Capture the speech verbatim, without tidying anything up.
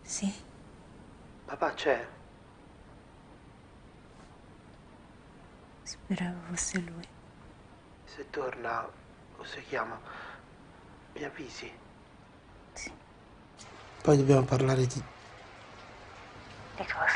Sì, Papà c'è? speravo fosse lui. Se torna o se chiama, mi avvisi. Sì. Poi dobbiamo parlare di... Di cosa?